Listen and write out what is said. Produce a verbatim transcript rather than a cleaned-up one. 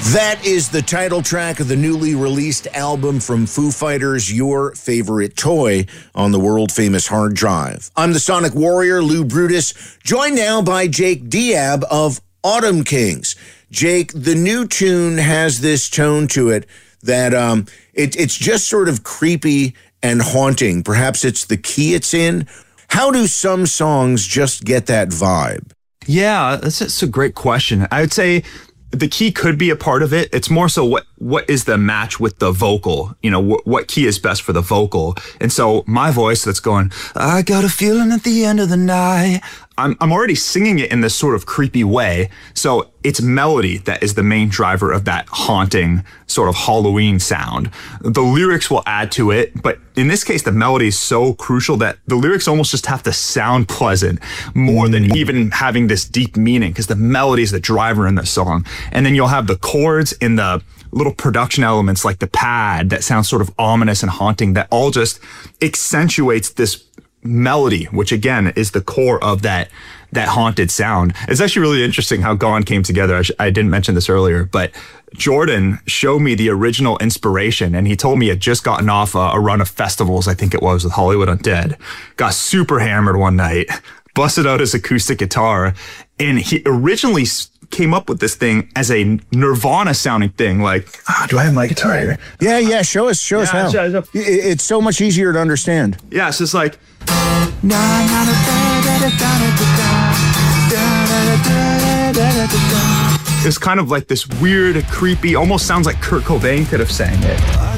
That is the title track of the newly released album from Foo Fighters, Your Favorite Toy, on the world-famous hard drive. I'm the Sonic Warrior, Lou Brutus, joined now by Jake Diab of Autumn Kings. Jake, the new tune has this tone to it that um, it, it's just sort of creepy and haunting. Perhaps it's the key it's in. How do some songs just get that vibe? Yeah, that's, that's a great question. I would say the key could be a part of it. It's more so what what is the match with the vocal? You know, wh- what key is best for the vocal? And so my voice that's going, I got a feeling at the end of the night. I'm I'm already singing it in this sort of creepy way. So it's melody that is the main driver of that haunting sort of Halloween sound. The lyrics will add to it, but in this case, the melody is so crucial that the lyrics almost just have to sound pleasant more than even having this deep meaning, because the melody is the driver in the song. And then you'll have the chords and the little production elements like the pad that sounds sort of ominous and haunting that all just accentuates this melody, which again is the core of that that haunted sound. It's actually really interesting how Gone came together. I, sh- I didn't mention this earlier, but Jordan showed me the original inspiration, and he told me he had just gotten off a, a run of festivals, I think it was, with Hollywood Undead. Got super hammered one night, busted out his acoustic guitar, and he originally came up with this thing as a Nirvana sounding thing. Like, oh, do I have my guitar here? Yeah, yeah, show us, show yeah, us how. Show, show. It's so much easier to understand. Yeah, it's just like, it's kind of like this weird, creepy, almost sounds like Kurt Cobain could have sang it.